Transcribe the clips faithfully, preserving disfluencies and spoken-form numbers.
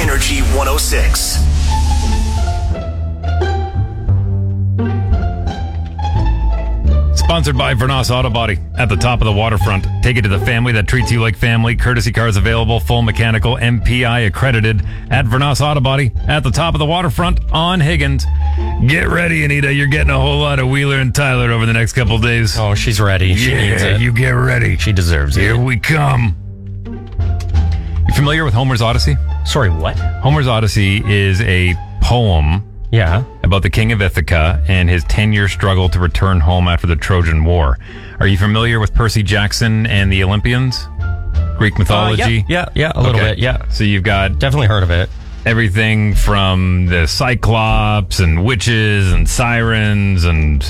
Energy one oh six. Sponsored by Vernas Auto Body at the top of the waterfront. Take it to the family that treats you like family. Courtesy cars available, full mechanical, M P I accredited at Vernas Auto Body at the top of the waterfront on Higgins. Get ready, Anita. You're getting a whole lot of Wheeler and Tyler over the next couple days. Oh, she's ready. She yeah, needs it. You get ready. She deserves Here it. Here we come. You familiar with Homer's Odyssey? Sorry, what? Homer's Odyssey is a poem Yeah. about the king of Ithaca and his ten-year struggle to return home after the Trojan War. Are you familiar with Percy Jackson and the Olympians? Greek mythology? Uh, yeah, yeah, yeah, a little Okay. bit, yeah. So you've got Definitely heard of it. everything from the Cyclops and witches and sirens and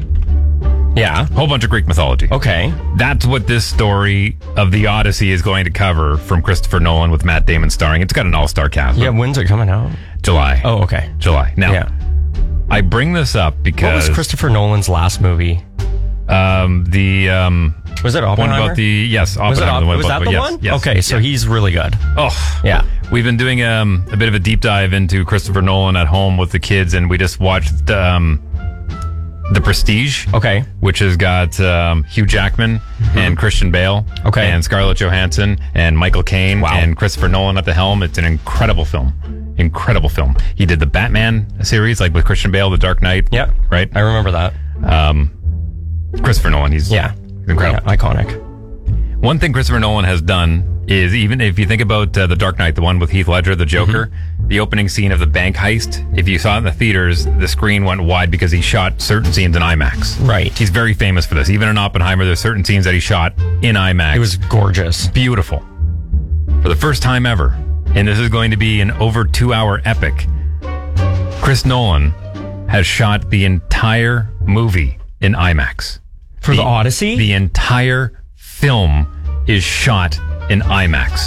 Yeah. a whole bunch of Greek mythology. Okay. That's what this story of the Odyssey is going to cover from Christopher Nolan with Matt Damon starring. It's got an all-star cast. Yeah, when's it coming out? July. Oh, okay. July. Now, Yeah. I bring this up What because was Christopher Nolan's last movie? um, the um, Was it one Oppenheimer? about the yes, was it Oppenheimer. Op- the one was about- that the yes, one? Yes. Okay, so yeah. he's really good. Oh, Yeah. We've been doing um, a bit of a deep dive into Christopher Nolan at home with the kids, and we just watched um, The Prestige. Okay. Which has got um, Hugh Jackman mm-hmm. and Christian Bale. Okay. And Scarlett Johansson and Michael Caine Wow. and Christopher Nolan at the helm. It's an incredible film. Incredible film. He did the Batman series, like with Christian Bale, The Dark Knight. Yeah. Right? I remember that. Um, Christopher Nolan, he's Yeah. incredible. Yeah, iconic. One thing Christopher Nolan has done is, even if you think about uh, The Dark Knight, the one with Heath Ledger, the Joker, mm-hmm. the opening scene of the bank heist, if you saw it in the theaters, the screen went wide because he shot certain scenes in IMAX. Right. He's very famous for this. Even in Oppenheimer, there's certain scenes that he shot in IMAX. It was gorgeous. Beautiful. For the first time ever, and this is going to be an over two-hour epic, Chris Nolan has shot the entire movie in IMAX. For the, the Odyssey? The entire film is shot in IMAX.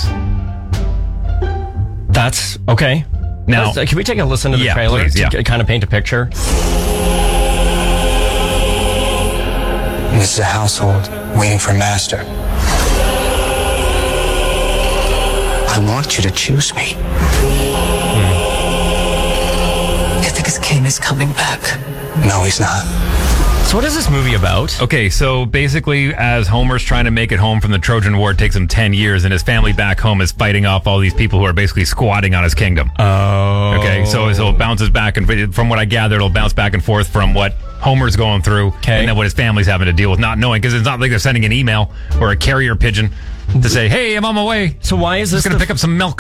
That's okay. Now, Let's, uh, can we take a listen to the yeah, trailer please, to yeah. k- kind of paint a picture? This is a household waiting for master. I want you to choose me. Hmm. Ithaca's king is coming back. No, he's not. So what is this movie about? Okay, so basically, as Homer's trying to make it home from the Trojan War, it takes him ten years, and his family back home is fighting off all these people who are basically squatting on his kingdom. Oh. Okay, so, so it bounces back, and from what I gather, it'll bounce back and forth from what Homer's going through, okay. and then what his family's having to deal with, not knowing, because it's not like they're sending an email or a carrier pigeon to say, hey, I'm on my way. So why is this going to pick up some milk?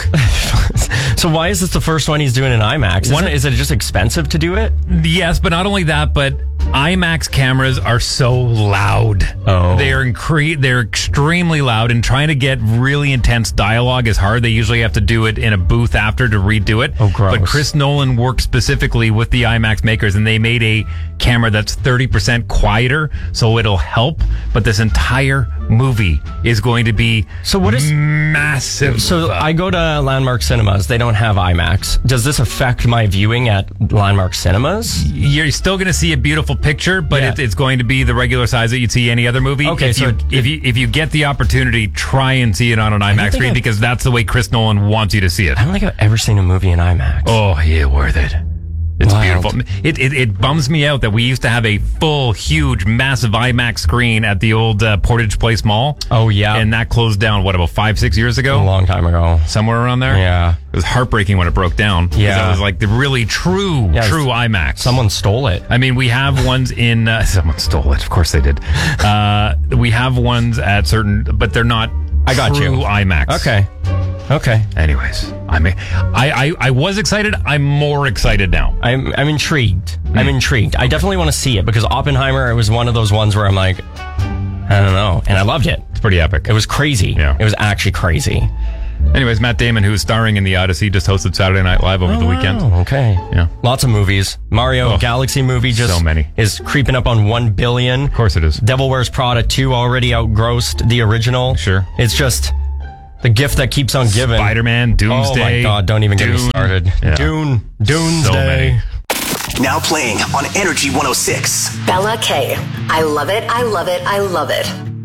So why is this the first one he's doing in IMAX? Is, one, it, is it just expensive to do it? Yes, but not only that, but IMAX cameras are so loud. Oh. They're incre- they're extremely loud, and trying to get really intense dialogue is hard. They usually have to do it in a booth after to redo it. Oh, gross. But Chris Nolan worked specifically with the IMAX makers, and they made a camera that's thirty percent quieter, so it'll help. But this entire movie is going to be so what is massive. So I go to Landmark Cinemas. They don't have IMAX. Does this affect my viewing at Landmark Cinemas? You're still going to see a beautiful picture, but yeah. it, it's going to be the regular size that you'd see any other movie. Okay, if so you, it, if you if you get the opportunity, try and see it on an IMAX screen, because that's the way Chris Nolan wants you to see it. I don't think I've ever seen a movie in IMAX. Oh, yeah, worth it. It's Wild. beautiful. It, it it bums me out that we used to have a full, huge, massive IMAX screen at the old uh, Portage Place Mall. Oh, yeah. And that closed down, what, about five, six years ago? A long time ago. Somewhere around there? Yeah. It was heartbreaking when it broke down. Yeah. That was like the really true, yeah, true IMAX. Someone stole it. I mean, we have ones in... Uh, someone stole it. Of course they did. Uh, we have ones at certain... But they're not I got true you. IMAX. Okay. Okay. Anyways, I mean, I, I, I was excited. I'm more excited now. I'm I'm intrigued. Mm. I'm intrigued. I definitely want to see it because Oppenheimer, it was one of those ones where I'm like, I don't know. And I loved it. It's pretty epic. It was crazy. Yeah. It was actually crazy. Anyways, Matt Damon, who's starring in The Odyssey, just hosted Saturday Night Live over oh, the weekend. Wow. Okay. Yeah. Lots of movies. Mario Oh, Galaxy movie just so many. is creeping up on one billion. Of course it is. Devil Wears Prada two already outgrossed the original. Sure. It's just the gift that keeps on giving. Spider-Man, Doomsday. Oh my God, don't even Dune. get me started. Yeah. Dune. Doomsday. So many. Now playing on Energy one oh six. Bella K. I love it, I love it, I love it.